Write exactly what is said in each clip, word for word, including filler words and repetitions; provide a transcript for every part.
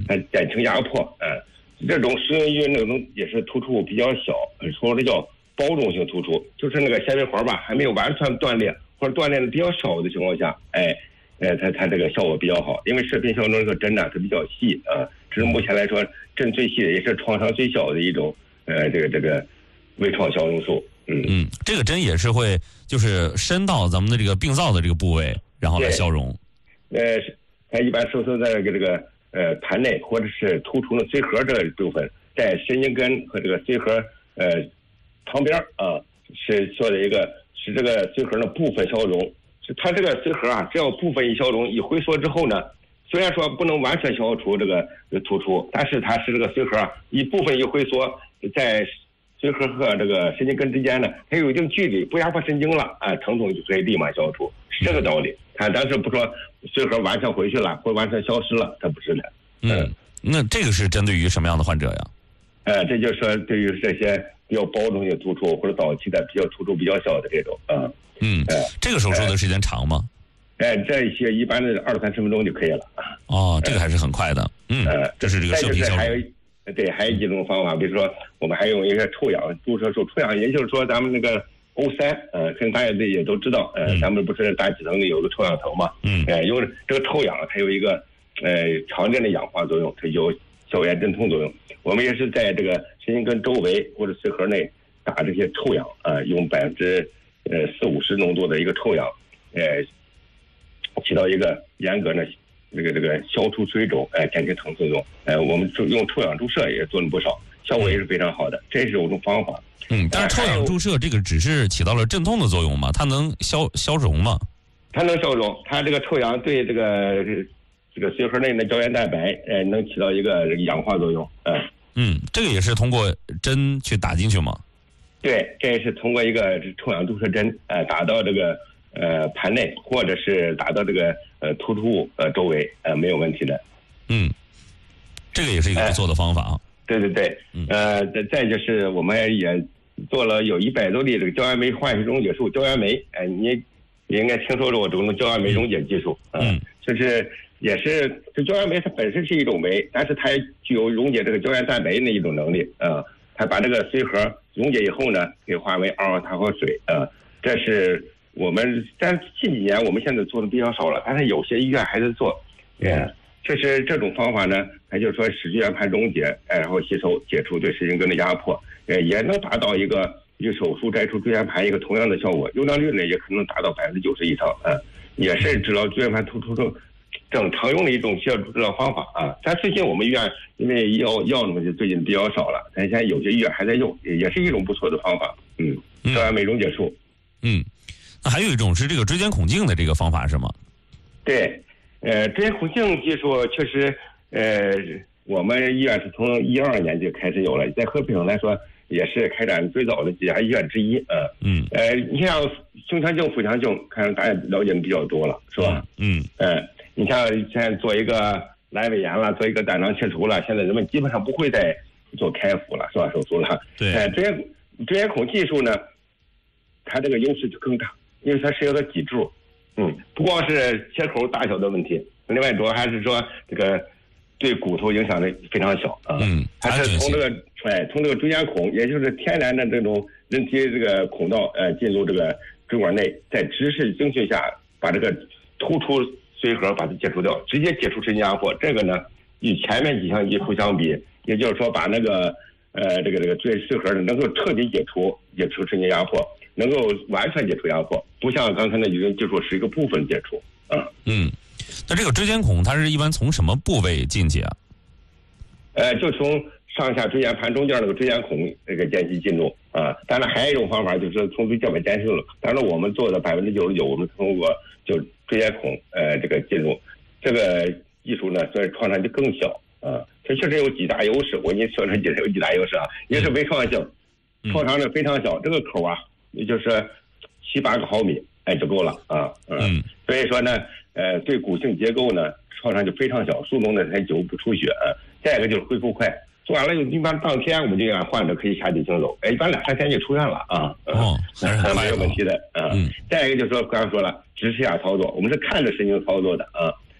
它减轻压迫，嗯、呃，这种适用于那种也是突出比较小，说的叫包容性突出，就是那个纤维环吧还没有完全断裂或者断裂的比较少的情况下，哎，呃，它它这个效果比较好，因为射频消融这个针呢它比较细啊、呃，这是目前来说针最细的，也是创伤最小的一种呃这个这个微创消融术。嗯嗯，这个针也是会就是伸到咱们的这个病灶的这个部位，然后来消融。 呃，它一般收缩在这个这个呃盘内或者是突出的髓核这个部分，在神经根和这个髓核呃旁边啊，是做的一个使这个髓核的部分消融。是它这个髓核啊，只要部分一消融一回缩之后呢，虽然说不能完全消除这个突出，但是它是这个髓核啊一部分一回缩，在髓核和这个神经根之间呢，它有一定距离，不压迫神经了，啊，疼痛就可以立马消除，是这个道理。它但是不说髓核完全回去了或完全消失了，它不是的。 嗯，嗯那这个是针对于什么样的患者呀？ 呃，这就是说对于这些比较包容性突出或者早期的比较突出比较小的这种啊。 嗯，呃、这个手术的时间长吗？ 哎、呃，这些一般的二三十分钟就可以了啊。 哦，这个还是很快的。嗯，呃、这是这个射频消融。 对，还有几种方法，比如说我们还用一个抽氧注射术，抽氧也就是说咱们那个 O 三，呃，可能大家也都知道，呃，咱们不是大气层里有个抽氧层嘛，嗯，呃，用这个抽氧它有一个呃常见的氧化作用，它有消炎镇痛作用。我们也是在这个神经根周围或者髓核内打这些抽氧，呃，用百分之呃四五十浓度的一个抽氧，呃，起到一个严格的。这个这个消除水肿，哎、呃，减轻疼痛用，呃，我们用抽氧注射也做了不少，效果也是非常好的，这是一种方法。 嗯，但是抽氧注射这个只是起到了镇痛的作用吗？它能消消融吗？ 它能消融，它这个抽氧对这个这个髓核内的胶原蛋白，呃，能起到一个氧化作用。嗯、呃、 嗯，这个也是通过针去打进去吗？ 对，这也是通过一个抽氧注射针，呃，打到这个。呃，盘内或者是打到这个呃突出物呃周围呃没有问题的。 嗯，这个也是一个不错的方法啊。 呃、对对对，嗯、呃，再再就是我们也做了有一百多例这个胶原酶化学溶解术，胶原酶，哎、呃，你你应该听说过这种胶原酶溶解技术，呃、嗯，就是也是这胶原酶它本身是一种酶，但是它具有溶解这个胶原蛋白的一种能力，呃，它把这个髓核溶解以后呢，可以化为二氧化碳和水，呃，这是。我们但近几年我们现在做的比较少了，但是有些医院还在做。呃，确实这种方法呢，它就是说使椎间盘溶解，呃，然后吸收解除对神经根的压迫，呃，也能达到一个与手术摘除椎间盘一个同样的效果，优良率呢也可能达到百分之九十以上。呃，也是治疗椎间盘突出症正常用的一种协助治疗方法啊。但最近我们医院因为药药呢就最近比较少了，但现在有些医院还在用，也是一种不错的方法。嗯，胶原酶溶解术。 嗯。那还有一种是这个椎间孔镜的这个方法是吗？ 对，呃，椎间孔镜技术确实，呃，我们医院是从一二年就开始有了，在河北省来说也是开展最早的几家医院之一。呃、嗯，呃，你像胸腔镜、腹腔镜，看大家了解的比较多了，是吧？嗯，呃，你像现在做一个阑尾炎了，做一个胆囊切除了，现在人们基本上不会再做开腹了，是吧？手术了。 对， 呃，椎间椎间孔技术呢，它这个优势就更大。因为它是有个脊柱，嗯，不光是切口大小的问题，另外主要还是说这个对骨头影响的非常小啊。嗯，它是从这个哎从这个椎间孔，也就是天然的这种人体这个孔道，呃，进入这个椎管内，在直视经训下把这个突出髓核把它解除掉，直接解除神经压迫。这个呢，与前面几项技术相比，也就是说把那个呃这个这个椎髓核能够彻底解除解除神经压迫。能够完全解除压迫，不像刚才那几种技术是一个部分解除啊。 嗯，那这个椎间孔它是一般从什么部位进去啊？ 呃，就从上下椎间盘中间那个椎间孔这个间隙进入啊。当然还有一种方法就是从椎间板间隙了。当然我们做的百分之九十九，我们通过就椎间孔呃这个进入，这个技术呢，所以创伤就更小啊。它确实有几大优势，我给你说说几有几大优势啊。一个是微创性，创伤呢非常小，这个口啊。也就是七八个毫米，哎，就够了啊。嗯，所以说呢，呃，对骨性结构呢，创伤就非常小，术中呢才久不出血。再一个就是恢复快，做完了一般当天我们就让患者可以下地行走，哎，一般两三天就出院了啊。 哦， 没有问题的啊。再一个就是说，刚刚说了，直视下操作，我们是看着神经操作的啊。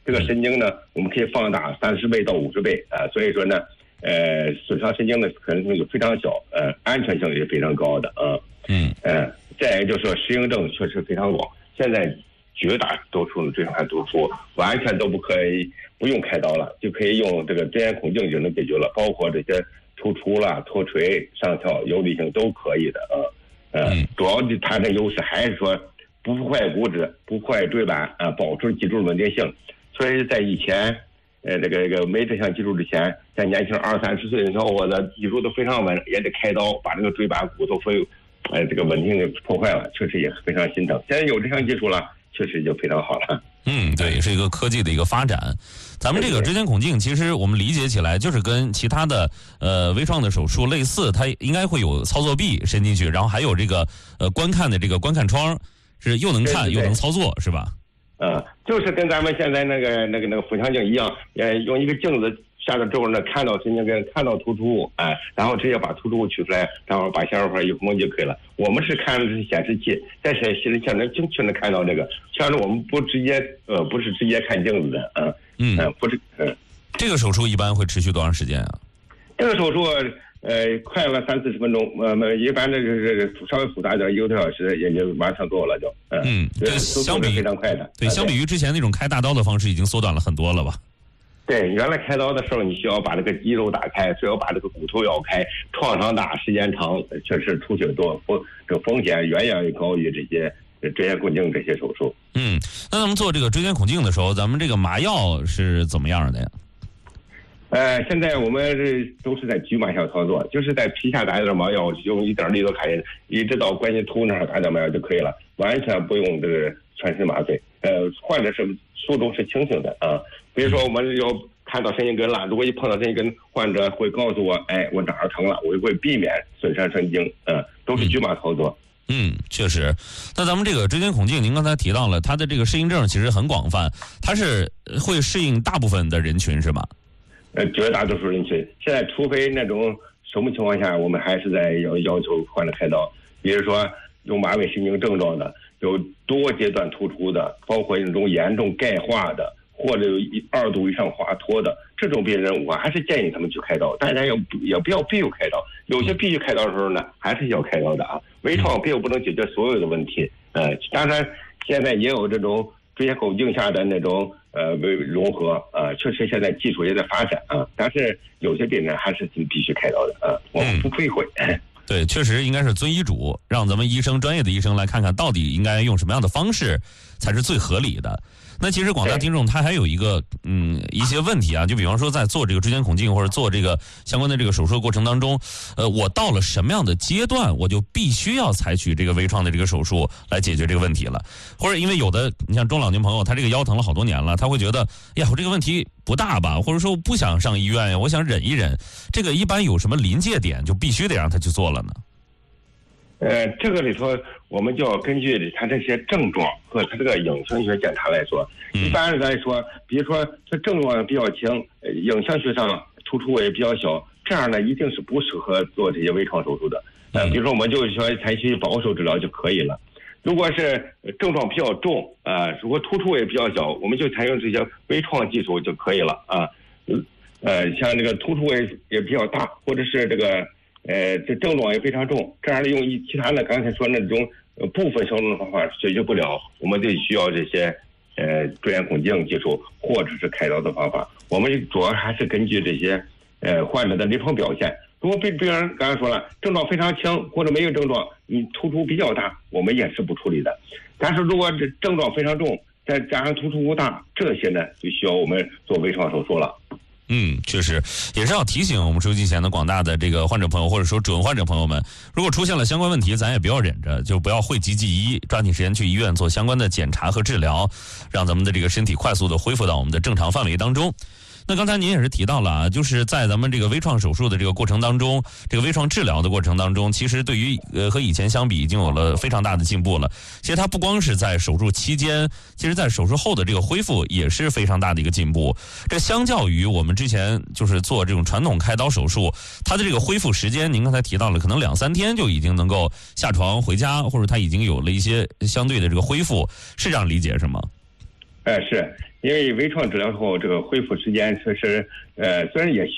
这个神经呢，我们可以放大三十倍到五十倍啊、呃，所以说呢，呃，损伤神经的可能性就非常小，呃，安全性也非常高的啊。 嗯呃，再就是说适应症确实非常广，现在绝大多数的椎状突出完全都不可以不用开刀了，就可以用这个椎间孔镜就能解决了，包括这些突出啦、脱垂、上跳、游离性都可以的啊。呃，主要的它的优势还是说不破坏骨质、不破坏椎板啊，保持脊柱稳定性。所以在以前，呃，这个这个没这项技术之前，在年轻二三十岁的时候，我的脊柱都非常稳，也得开刀把这个椎板骨头非。哎，这个稳定的破坏了，确实也是非常心疼。现在有这项技术了，确实就非常好了。 嗯，对，也是一个科技的一个发展。咱们这个椎间孔镜，其实我们理解起来就是跟其他的呃微创的手术类似，它应该会有操作臂伸进去，然后还有这个呃观看的这个观看窗，是又能看又能操作，是吧？ 嗯，就是跟咱们现在那个那个那个腹腔镜一样，呃，用一个镜子下到之后呢，看到神经根，看到突出物，哎，然后直接把突出物取出来，然后把显示块一封就可以了。我们是看的是显示器，在显示器能精确的看到这个，像是我们不直接呃不是直接看镜子的，嗯嗯、呃，不是嗯、呃。 这个手术一般会持续多长时间啊？ 这个手术呃快了三四十分钟，呃一般的就是稍微复杂一点，一个多小时也就马上做了就。呃、 嗯，这相比非常快的， 对，相比于之前那种开大刀的方式，已经缩短了很多了吧？ 对，原来开刀的时候，你需要把这个肌肉打开，需要把这个骨头咬开，创伤大，时间长，确实出血多，风这个风险远远高于这些椎间孔镜这些手术。 嗯，那咱们做这个椎间孔镜的时候，咱们这个麻药是怎么样的呀？ 呃，现在我们这都是在局麻下操作，就是在皮下打一点麻药，用一点利多卡因，一直到关节突那儿打点麻药就可以了，完全不用这个全身麻醉。呃，患者是术中是清醒的啊。比如说我们要看到神经根了，如果一碰到神经根，患者会告诉我，哎，我哪儿疼了，我就会避免损伤神经，嗯，都是局麻操作。 嗯，确实。那咱们这个椎间孔镜，您刚才提到了它的这个适应症其实很广泛，它是会适应大部分的人群是吗？ 呃，绝大多数人群，现在除非那种什么情况下，我们还是在要要求患者开刀，比如说有马尾神经症状的，有多阶段突出的，包括那种严重钙化的，或者有一二度以上滑脱的这种病人，我还是建议他们去开刀。大家要也不要必须开刀，有些必须开刀的时候呢，还是要开刀的啊。微创并不能解决所有的问题，呃，当然现在也有这种椎间孔镜下的那种呃融合啊、呃，确实现在技术也在发展啊，但是有些病人还是必须开刀的啊，我们不避讳。嗯对，确实应该是遵医嘱，让咱们医生专业的医生来看看到底应该用什么样的方式才是最合理的。那其实广大听众他还有一个嗯一些问题啊，就比方说在做这个椎间孔镜或者做这个相关的这个手术的过程当中，呃，我到了什么样的阶段，我就必须要采取这个微创的这个手术来解决这个问题了。或者因为有的你像中老年朋友，他这个腰疼了好多年了，他会觉得呀，我这个问题不大吧，或者说不想上医院呀，我想忍一忍。这个一般有什么临界点，就必须得让他去做了呢？ 呃，这个里头我们就要根据他这些症状和他这个影像学检查来说。一般来说，比如说这症状比较轻，影像学上突出也比较小，这样呢一定是不适合做这些微创手术的。呃，比如说我们就说采取保守治疗就可以了。如果是症状比较重啊、呃，如果突出也比较小，我们就采用这些微创技术就可以了啊。呃，像这个突出也也比较大，或者是这个。呃，这症状也非常重，这样的用其他的刚才说那种呃部分消融的方法解决不了，我们就需要这些呃椎间孔镜技术或者是开刀的方法。我们主要还是根据这些呃患者的临床表现。如果病病人刚才说了症状非常轻或者没有症状，你突出比较大，我们也是不处理的。但是如果这症状非常重，再加上突出物大，这些呢就需要我们做微创手术了。 嗯，确实也是要提醒我们收机前的广大的这个患者朋友，或者说准患者朋友们，如果出现了相关问题，咱也不要忍着，就不要讳疾忌医，抓紧时间去医院做相关的检查和治疗，让咱们的这个身体快速的恢复到我们的正常范围当中。那刚才您也是提到了啊，就是在咱们这个微创手术的这个过程当中，这个微创治疗的过程当中，其实对于呃和以前相比，已经有了非常大的进步了。其实它不光是在手术期间，其实在手术后的这个恢复也是非常大的一个进步。这相较于我们之前就是做这种传统开刀手术，它的这个恢复时间，您刚才提到了，可能两三天就已经能够下床回家，或者它已经有了一些相对的这个恢复，是这样理解是吗？ 呃，是因为微创治疗后这个恢复时间确实呃虽然也需